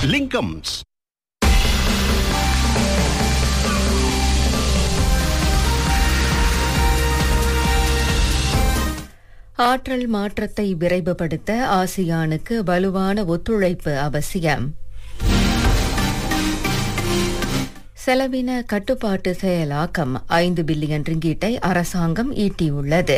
லிங்கம்ஸ். ஆற்றல் மாற்றத்தை விரைவுபடுத்த ஆசியானுக்கு வலுவான ஒத்துழைப்பு அவசியம். செலவின கட்டுப்பாட்டு செயலாக்கம் 5 பில்லியன் ரிங்கீட்டை அரசாங்கம் ஈட்டியுள்ளது.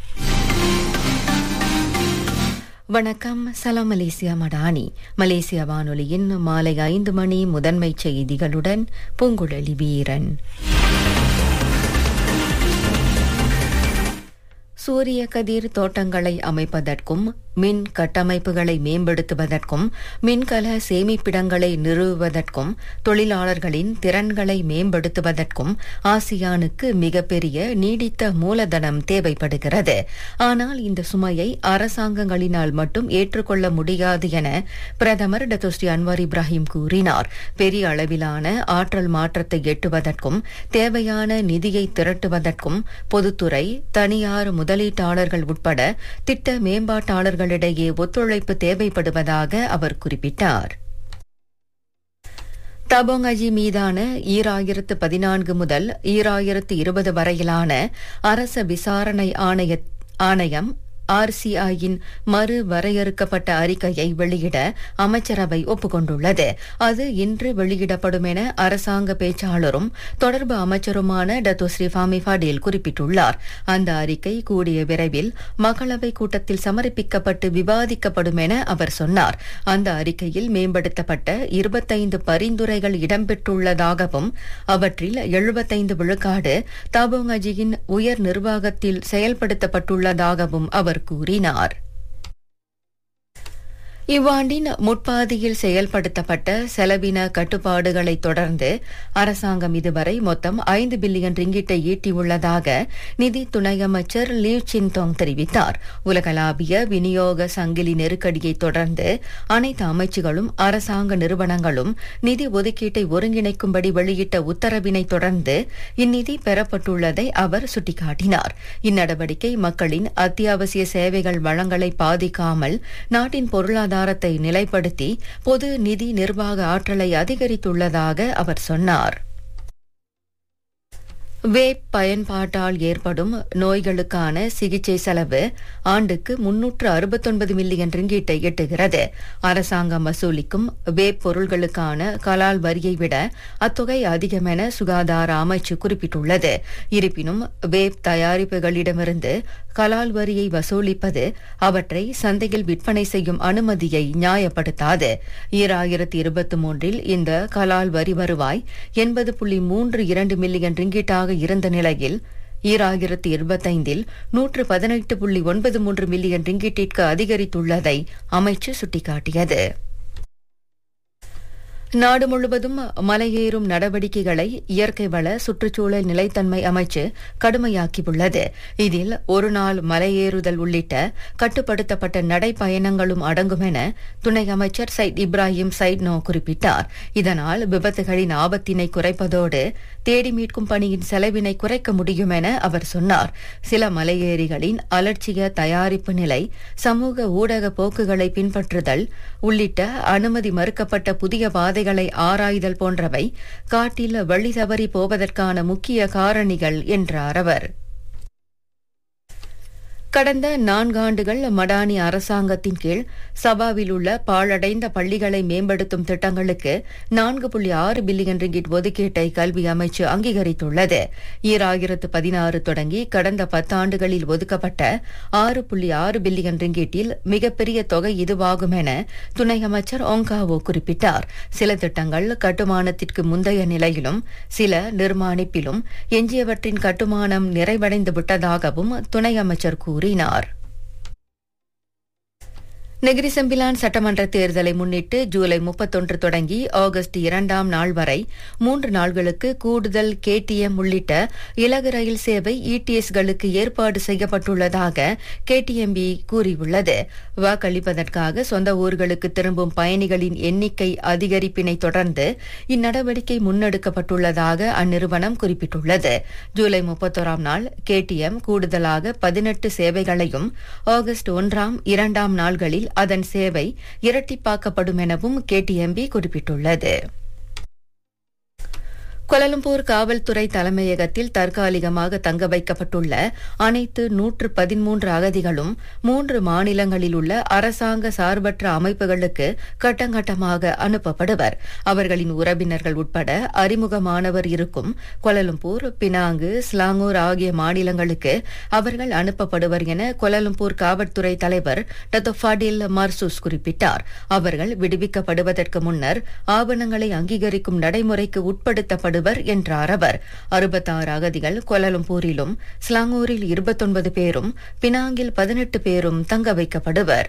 வணக்கம், சலாம் மலேசியா மடானி. மலேசிய வானொலியின் மாலை 5 மணி முதன்மை செய்திகளுடன் பூங்குழலி வீரன். சூரிய கதிர் தோட்டங்களை அமைப்பதற்கும் மின் கட்டமைப்புகளை மேம்படுத்துவதற்கும் மின்கல சேமிப்பிடங்களை நிறுவுவதற்கும் தொழிலாளர்களின் திறன்களை மேம்படுத்துவதற்கும் ஆசியானுக்கு மிகப்பெரிய நீடித்த மூலதனம் தேவைப்படுகிறது. ஆனால் இந்த சுமையை அரசாங்கங்களினால் மட்டும் ஏற்றுக்கொள்ள முடியாது என பிரதமர் டத்தோஸ்ரீ அன்வார் இப்ராஹிம் கூறினார். பெரிய அளவிலான ஆற்றல் மாற்றத்தை எட்டுவதற்கும் தேவையான நிதியை திரட்டுவதற்கும் பொதுத்துறை, தனியார் முதலீட்டாளர்கள் உட்பட திட்ட மேம்பாட்டாளர்களிடையே ஒத்துழைப்பு தேவைப்படுவதாக அவர் குறிப்பிட்டார். தபோங் அஜி மீதான 2014 முதல் 2020 வரையிலான அரச விசாரணை ஆணையம் RCI-யின் மறு வரையறுக்கப்பட்ட அறிக்கையை வெளியிட அமைச்சரவை ஒப்புக்கொண்டுள்ளது. அது இன்று வெளியிடப்படும் என அரசாங்க பேச்சாளரும் தொடர்பு அமைச்சருமான டத்தோஸ்ரீ ஃபாமி ஃபடேல் குறிப்பிட்டுள்ளார். அந்த அறிக்கை கூடிய விரைவில் மக்களவை கூட்டத்தில் சமர்ப்பிக்கப்பட்டு விவாதிக்கப்படும் என அவர் சொன்னார். அந்த அறிக்கையில் மேம்படுத்தப்பட்ட 25 பரிந்துரைகள் இடம்பெற்றுள்ளதாகவும் அவற்றில் 75 விழுக்காடு தபோங் அஜியின் உயர் நிர்வாகத்தில் செயல்படுத்தப்பட்டுள்ளதாகவும் அவர் கூறினார். இவ்வாண்டின் முற்பாதியில் செயல்படுத்தப்பட்ட செலவின கட்டுப்பாடுகளை தொடர்ந்து அரசாங்கம் இதுவரை மொத்தம் 5 பில்லியன் ரிங்கிட்டை ஈட்டியுள்ளதாக நிதி துணை அமைச்சர் லீவ் சின்தோங் தெரிவித்தார். உலகளாவிய விநியோக சங்கிலி நெருக்கடியை தொடர்ந்து அனைத்து அமைச்சுகளும் அரசாங்க நிறுவனங்களும் நிதி ஒதுக்கீட்டை ஒருங்கிணைக்கும்படி வெளியிட்ட உத்தரவினை தொடர்ந்து இந்நிதி பெறப்பட்டுள்ளதை அவர் சுட்டிக்காட்டினார். இந்நடவடிக்கை மக்களின் அத்தியாவசிய சேவைகள் வளங்களை பாதிக்காமல் நாட்டின் பொருளாதாரத்தை நிலைப்படுத்தி பொது நிதி நிர்வாக ஆற்றலை அதிகரித்துள்ளதாக அவர் சொன்னார். வேப் பயன்பாட்டால் ஏற்படும் நோய்களுக்கான சிகிச்சை செலவு ஆண்டுக்கு 369 மில்லியன் ரிங்கீட்டை எட்டுகிறது. அரசாங்கம் வசூலிக்கும் வேப் பொருள்களுக்கான கலால் வரியை விட அத்தொகை அதிகம் என சுகாதார அமைச்சு குறிப்பிட்டுள்ளது. இருப்பினும் வேப் தயாரிப்புகளிடமிருந்து கலால் வரியை வசூலிப்பது அவற்றை சந்தையில் விற்பனை செய்யும் அனுமதியை நியாயப்படுத்தாது. 2023 இந்த கலால் வரி வருவாய் 80.32 மில்லியன் ரிங்கீட்டாக இருந்த நிலையில் 2025 118.93 மில்லியன் ரிங்கிட்டிற்கு அதிகரித்துள்ளதை அமைச்சு சுட்டிக்காட்டியது. நாடு முழுவதும் மலையேறும் நடவடிக்கைகளை இயற்கை வள சுற்றுச்சூழல் நிலைத்தன்மை அமைச்சு கடுமையாக்கியுள்ளது. இதில் ஒருநாள் மலையேறுதல் உள்ளிட்ட கட்டுப்படுத்தப்பட்ட நடைப்பயணங்களும் அடங்கும் என துணை அமைச்சர் சைட் இப்ராஹிம் சைட்னோ குறிப்பிட்டார். இதனால் விபத்துகளின் ஆபத்தினை குறைப்பதோடு தேடி மீட்கும் பணியின் செலவினை குறைக்க முடியும் என அவர் சொன்னார். சில மலையேறிகளின் அலட்சிய தயாரிப்பு நிலை, சமூக ஊடக போக்குகளை பின்பற்றுதல் உள்ளிட்ட அனுமதி மறுக்கப்பட்ட புதிய பாதைகளை ஆராய்தல் போன்றவை காட்டில் வழி தவறி போவதற்கான முக்கிய காரணிகள் என்றார் அவர். கடந்த 4 ஆண்டுகள் மடானி அரசாங்கத்தின் கீழ் சபாவில் உள்ள பாழடைந்த பள்ளிகளை மேம்படுத்தும் திட்டங்களுக்கு 4.6 பில்லியன் ரிங்கிட் ஒதுக்கீட்டை கல்வி அமைச்சு அங்கீகரித்துள்ளது. 2016 தொடங்கி கடந்த 10 ஆண்டுகளில் ஒதுக்கப்பட்ட 6.6 பில்லியன் ரிங்கிட்டில் மிகப்பெரிய தொகை இதுவாகும் என துணை அமைச்சர் ஒங்காவோ குறிப்பிட்டார். சில திட்டங்கள் கட்டுமானத்திற்கு முந்தைய நிலையிலும் சில நிர்மாணிப்பிலும் எஞ்சியவற்றின் கட்டுமானம் நிறைவடைந்து விட்டதாகவும் துணை அமைச்சர் கூறினார். நெகிரி செம்பிலான் சட்டமன்ற தேர்தலை முன்னிட்டு ஜூலை 31 தொடங்கி ஆகஸ்ட் 2ஆம் நாள் வரை 3 நாள்களுக்கு கூடுதல் KTM உள்ளிட்ட இலகு ரயில் சேவை ETS-களுக்கு ஏற்பாடு செய்யப்பட்டுள்ளதாக KTMB கூறியுள்ளது. வாக்களிப்பதற்காக சொந்த ஊர்களுக்கு திரும்பும் பயணிகளின் எண்ணிக்கை அதிகரிப்பினை தொடர்ந்து இந்நடவடிக்கை முன்னெடுக்கப்பட்டுள்ளதாக அந்நிறுவனம் குறிப்பிட்டுள்ளது. ஜூலை 31ஆம் நாள் KTM கூடுதலாக 18 சேவைகளையும் ஆகஸ்ட் 1ஆம் 2ஆம் நாள்களில் அதன் சேவை இரட்டிப்பாக்கப்படும் எனவும் KTMB குறிப்பிட்டுள்ளது. கோலாலம்பூர் காவல்துறை தலைமையகத்தில் தற்காலிகமாக தங்க வைக்கப்பட்டுள்ள அனைத்து 113 அகதிகளும் 3 மாநிலங்களில் உள்ள அரசாங்க சார்பற்ற அமைப்புகளுக்கு கட்டங்கட்டமாக அனுப்பப்படுவர். அவர்களின் உறவினர்கள் உட்பட அறிமுகமானவர் இருக்கும் கோலாலம்பூர், பினாங்கு, ஸ்லாங்கூர் ஆகிய மாநிலங்களுக்கு அவர்கள் அனுப்பப்படுவர் என கோலாலம்பூர் காவல்துறை தலைவர் டாக்டர் ஃபடில் மர்சூஸ் குறிப்பிட்டார். அவர்கள் விடுவிக்கப்படுவதற்கு முன்னர் ஆவணங்களை அங்கீகரிக்கும் நடைமுறைக்கு உட்படுத்தப்படுவர் என்றார் அவர். 66 அகதிகள் கோலாலம்பூரிலும் ஸ்லாங்கூரில் 29 பேரும் பினாங்கில் 18 பேரும் தங்க வைக்கப்படுவர்.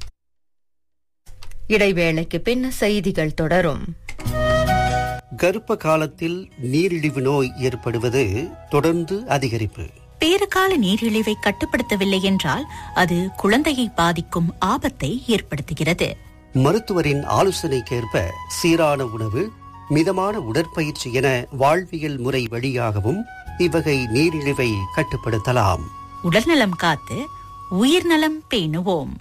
இடைவேளைக்கு பின் செய்திகள் தொடரும். கர்ப்ப காலத்தில் நீரிழிவு நோய் ஏற்படுவது தொடர்ந்து அதிகரிப்பு. பேறுகால நீரிழிவை கட்டுப்படுத்தவில்லை என்றால் அது குழந்தையை பாதிக்கும் ஆபத்தை ஏற்படுத்துகிறது. மருத்துவரின் ஆலோசனைக்கேற்ப சீரான உணவு, மிதமான உடற்பயிற்சி என வாழ்வியல் முறை வழியாகவும் இவ்வகை நீரிழிவை கட்டுப்படுத்தலாம். உடல்நலம் காத்து உயிர்நலம் பேணுவோம்.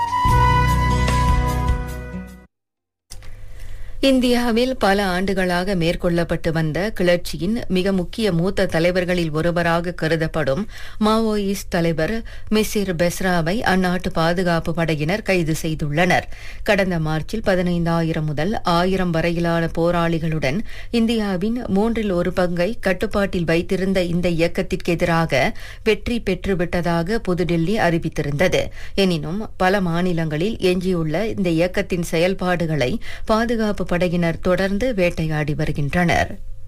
இந்தியாவில் பல ஆண்டுகளாக மேற்கொள்ளப்பட்டு வந்த கிளர்ச்சியின் மிக முக்கிய மூத்த தலைவர்களில் ஒருவராக கருதப்படும் மாவோயிஸ்ட் தலைவர் மிசிர் பெஸ்ராவை அந்நாட்டு பாதுகாப்பு படையினர் கைது செய்துள்ளனர். கடந்த மார்ச்சில் 15,000 முதல் 1000 வரையிலான போராளிகளுடன் இந்தியாவின் 1/3 பங்கை கட்டுப்பாட்டில் வைத்திருந்த இந்த இயக்கத்திற்கு எதிராக வெற்றி பெற்றுவிட்டதாக புதுடில்லி அறிவித்திருந்தது. எனினும் பல மாநிலங்களில் எஞ்சியுள்ள இந்த இயக்கத்தின் செயல்பாடுகளை பாதுகாப்பு படையினர் தொடர்ந்து வேட்டையாடி வருகின்றனர்.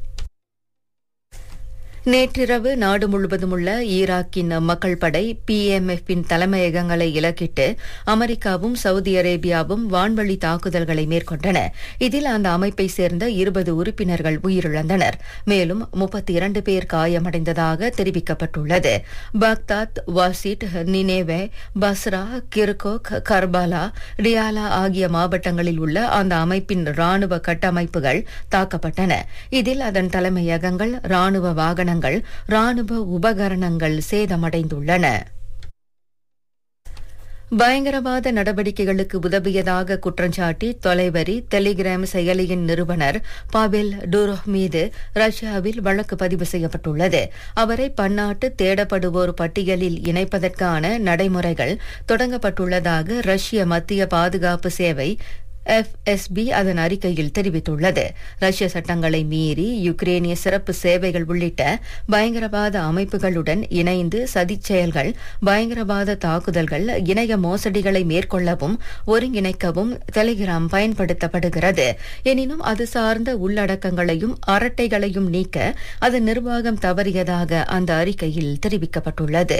நேற்றிரவு நாடு முழுவதும் உள்ள ஈராக்கின் மக்கள் படை PMF-இன் தலைமையகங்களை இலக்கிட்டு அமெரிக்காவும் சவுதி அரேபியாவும் வான்வழி தாக்குதல்களை மேற்கொண்டன. இதில் அந்த அமைப்பை சேர்ந்த 20 உறுப்பினர்கள் உயிரிழந்தனர். மேலும் 32 பேர் காயமடைந்ததாக தெரிவிக்கப்பட்டுள்ளது. Baghdad, வாசிட், Nineveh, Basra, Kirkuk, Karbala, ரியாலா ஆகிய மாவட்டங்களில் உள்ள அந்த அமைப்பின் ராணுவ கட்டமைப்புகள் தாக்கப்பட்டன. இதில் அதன் தலைமையகங்கள், ராணுவ வாகனங்கள், ராணுவ உபகரணங்கள் சேதமடைந்துள்ளன. பயங்கரவாத நடவடிக்கைகளுக்கு உதவியதாக குற்றஞ்சாட்டி தொலைவரி டெலிகிராம் செயலியின் நிறுவனர் பாவெல் டூரோவ் மீது ரஷ்யாவில் வழக்கு பதிவு செய்யப்பட்டுள்ளது. அவரை பன்னாட்டு தேடப்படுவோர் பட்டியலில் இணைப்பதற்கான நடைமுறைகள் தொடங்கப்பட்டுள்ளதாக ரஷ்ய மத்திய பாதுகாப்பு சேவை FSB அதன் அறிக்கையில் தெரிவித்துள்ளது. ரஷ்ய சட்டங்களை மீறி யுக்ரேனிய சிறப்பு சேவைகள் உள்ளிட்ட பயங்கரவாத அமைப்புகளுடன் இணைந்து சதிச் செயல்கள், பயங்கரவாத தாக்குதல்கள், இணைய மோசடிகளை மேற்கொள்ளவும் ஒருங்கிணைக்கவும் டெலிகிராம் பயன்படுத்தப்படுகிறது. எனினும் அது சார்ந்த உள்ளடக்கங்களையும் அரட்டைகளையும் நீக்க அதன் நிர்வாகம் தவறியதாக அந்த அறிக்கையில் தெரிவிக்கப்பட்டுள்ளது.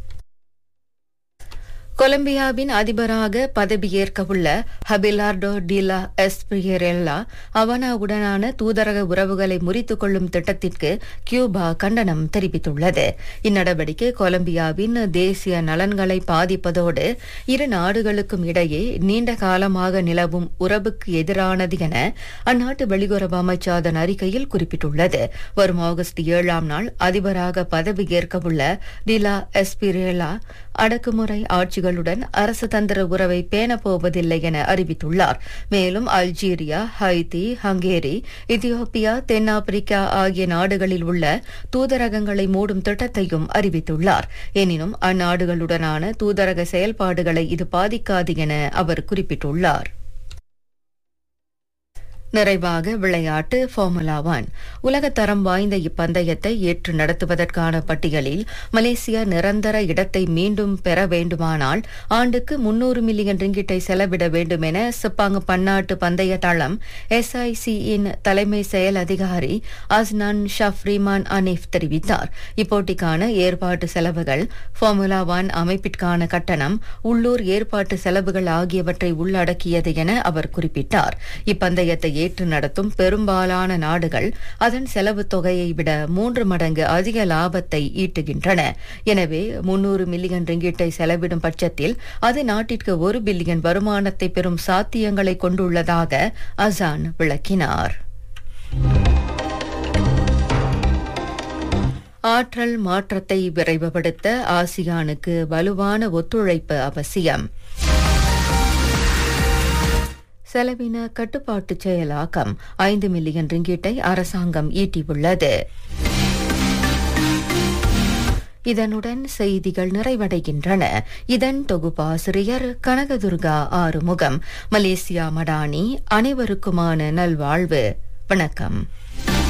கொலம்பியாவின் அதிபராக பதவியேற்கவுள்ள ஹபிலார்டோ டிலா எஸ்பிரியரெல்லா அவனாவுடனான தூதரக உறவுகளை முறித்துக் கொள்ளும் திட்டத்திற்கு கியூபா கண்டனம் தெரிவித்துள்ளது. இந்நடவடிக்கை கொலம்பியாவின் தேசிய நலன்களை பாதிப்பதோடு இரு நாடுகளுக்கும் இடையே நீண்ட காலமாக நிலவும் உறவுக்கு எதிரானது என அந்நாட்டு வெளியுறவு அமைச்சு அதன் அறிக்கையில் குறிப்பிட்டுள்ளது. வரும் ஆகஸ்ட் 7ஆம் நாள் அதிபராக பதவியேற்கவுள்ள டிலா எஸ்பிரியரெல்லா அடக்குமுறை ஆட்சிகளுடன் அரசு தந்திர உறவை பேணப்போவதில்லை என அறிவித்துள்ளார். மேலும் அல்ஜீரியா, ஹைத்தி, ஹங்கேரி, எத்தியோப்பியா, தென்னாப்பிரிக்கா ஆகிய நாடுகளில் உள்ள தூதரகங்களை மூடும் திட்டத்தையும் அறிவித்துள்ளார். எனினும் அந்நாடுகளுடனான தூதரக செயல்பாடுகளை இது பாதிக்காது என அவர் குறிப்பிட்டுள்ளார். நிறைவாக விளையாட்டு. ஃபார்முலா 1 உலகத்தரம் வாய்ந்த இப்பந்தயத்தை ஏற்று நடத்துவதற்கான பட்டியலில் மலேசியா நிரந்தர இடத்தை மீண்டும் பெற வேண்டுமானால் ஆண்டுக்கு 300 மில்லியன் ரிங்கிட்டை செலவிட வேண்டும் என சிப்பாங் பன்னாட்டு பந்தய தளம் SIC-இன் தலைமை செயல் அதிகாரி அஸ்னான் ஷஃப்ரிமான் அனீஃப் தெரிவித்தார். இப்போட்டிக்கான ஏற்பாட்டு செலவுகள், ஃபார்முலா 1 அமைப்பிற்கான கட்டணம், உள்ளூர் ஏற்பாட்டு செலவுகள் ஆகியவற்றை உள்ளடக்கியது என அவர் குறிப்பிட்டார். இப்பந்தயத்தை ஏற்று நடத்தும் பெரும்பாலான நாடுகள் அதன் செலவு தொகையை விட 3 மடங்கு அதிக லாபத்தை ஈட்டுகின்றன. எனவே 300 மில்லியன் ரிங்கிட்டை செலவிடும் பட்சத்தில் அது நாட்டிற்கு 1 பில்லியன் வருமானத்தை பெறும் சாத்தியங்களை கொண்டுள்ளதாக அசான் விளக்கினார். ஆற்றல் மாற்றத்தை விரைவுபடுத்த ஆசியானுக்கு வலுவான ஒத்துழைப்பு அவசியம். செலவின கட்டுப்பாட்டு செயலாக்கம் 5 மில்லியன் ரிங்கிட்டை அரசாங்கம் ஈட்டியுள்ளது. இதனுடன் செய்திகள் நிறைவடைகின்றன. இதன் தொகுப்பாசிரியர் கனகதுர்கா ஆறுமுகம். மலேசியா மடானி. அனைவருக்குமான நல்வாழ்வு. வணக்கம்.